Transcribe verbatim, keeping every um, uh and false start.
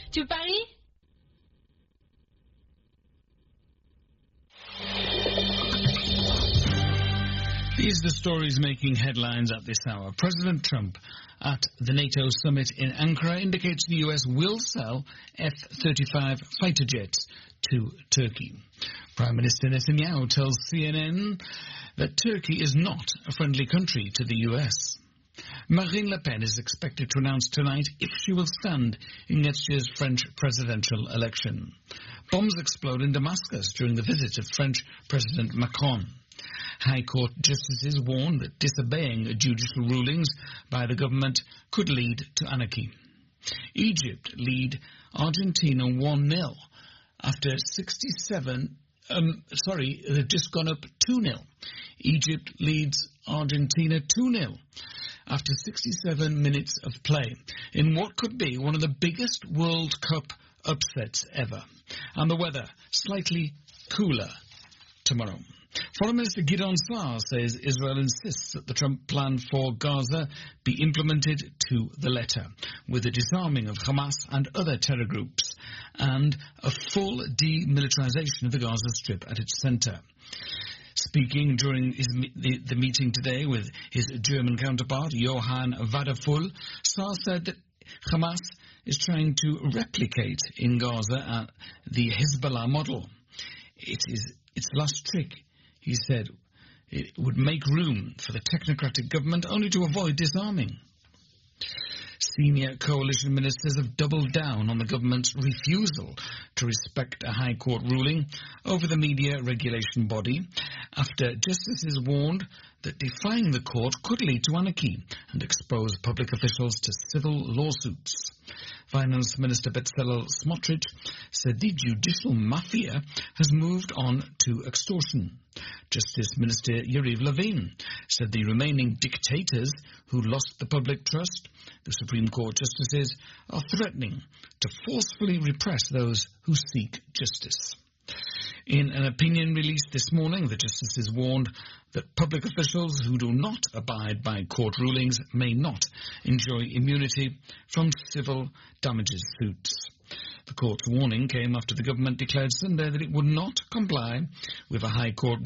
De Paris? These are the stories making headlines at this hour. President Trump at the NATO summit in Ankara indicates the U S will sell F thirty-five fighter jets to Turkey. Prime Minister Netanyahu tells C N N that Turkey is not a friendly country to the U S. Marine Le Pen is expected to announce tonight if she will stand in next year's French presidential election. Bombs explode in Damascus during the visit of French President Macron. High Court justices warn that disobeying judicial rulings by the government could lead to anarchy. Egypt lead Argentina one nil after sixty-seven, um, sorry, they've just gone up two nil. Egypt leads Argentina two nil after sixty-seven minutes of play in what could be one of the biggest World Cup upsets ever. And the weather, slightly cooler tomorrow. Foreign Minister Gideon Saar says Israel insists that the Trump plan for Gaza be implemented to the letter, with the disarming of Hamas and other terror groups, and a full demilitarization of the Gaza Strip at its center. Speaking during his, the, the meeting today with his German counterpart, Johann Vadaful, Saar said that Hamas is trying to replicate in Gaza uh, the Hezbollah model. It is its last trick. He said it would make room for the technocratic government only to avoid disarming. Senior coalition ministers have doubled down on the government's refusal to respect a High Court ruling over the media regulation body after justices warned that defying the court could lead to anarchy and expose public officials to civil lawsuits. Finance Minister Bezalel Smotrich said the judicial mafia has moved on to extortion. Justice Minister Yariv Levin said the remaining dictators who lost the public trust, the Supreme Court justices, are threatening to forcefully repress those who seek justice. In an opinion released this morning, the justices warned that public officials who do not abide by court rulings may not enjoy immunity from civil damages suits. The court's warning came after the government declared Sunday that it would not comply with a High Court